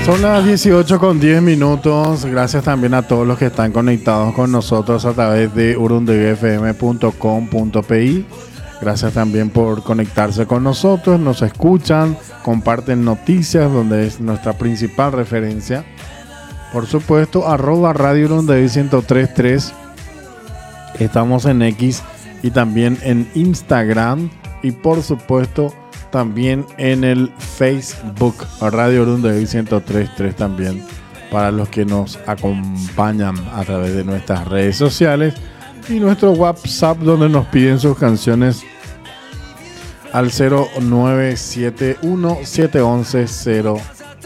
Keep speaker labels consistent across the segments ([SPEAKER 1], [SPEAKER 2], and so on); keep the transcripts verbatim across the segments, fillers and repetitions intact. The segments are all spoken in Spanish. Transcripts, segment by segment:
[SPEAKER 1] Son las dieciocho con diez minutos. Gracias también a todos los que están conectados con nosotros a través de urundeg f m punto com punto p i. Gracias también por conectarse con nosotros. Nos escuchan, comparten noticias, donde es nuestra principal referencia. Por supuesto, arroba Radio Urundeg ciento tres punto tres. Estamos en X y también en Instagram. Y por supuesto, también en el Facebook, Radio Urundeg ciento tres punto tres también, para los que nos acompañan a través de nuestras redes sociales y nuestro WhatsApp, donde nos piden sus canciones al cero nueve siete uno siete once cero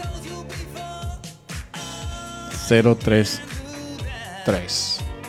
[SPEAKER 1] cero tres tres.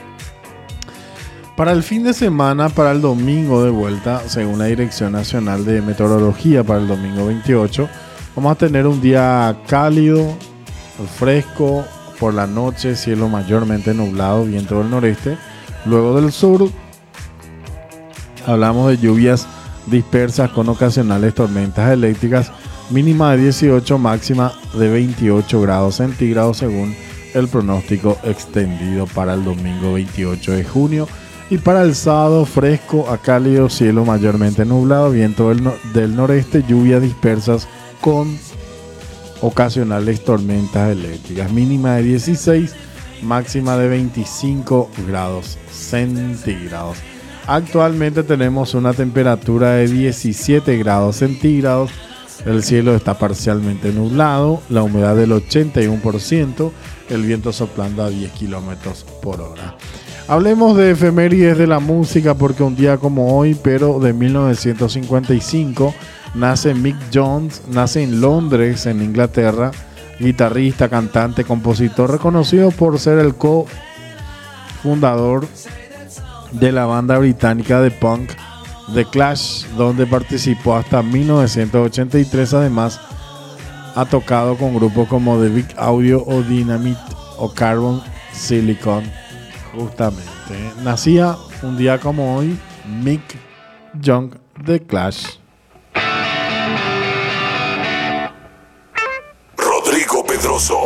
[SPEAKER 1] Para el fin de semana, para el domingo de vuelta, según la Dirección Nacional de Meteorología, para el domingo veintiocho, vamos a tener un día cálido, fresco, por la noche cielo mayormente nublado, viento del noreste. Luego del sur, hablamos de lluvias dispersas con ocasionales tormentas eléctricas, mínima de dieciocho, máxima de veintiocho grados centígrados, según el pronóstico extendido para el domingo veintiocho de junio. Y para el sábado, fresco a cálido, cielo mayormente nublado, viento del, no- del noreste, lluvias dispersas con ocasionales tormentas eléctricas, mínima de dieciséis, máxima de veinticinco grados centígrados. Actualmente tenemos una temperatura de diecisiete grados centígrados, el cielo está parcialmente nublado, la humedad del ochenta y uno por ciento, el viento soplando a diez kilómetros por hora. Hablemos de efemérides de la música, porque un día como hoy, pero de mil novecientos cincuenta y cinco, nace Mick Jones, nace en Londres, en Inglaterra, guitarrista, cantante, compositor, reconocido por ser el co-fundador de la banda británica de punk The Clash, donde participó hasta mil novecientos ochenta y tres. Además, ha tocado con grupos como The Big Audio o Dynamite o Carbon Silicon. Justamente, nacía un día como hoy Mick Jones de Clash.
[SPEAKER 2] Rodrigo Pedroso.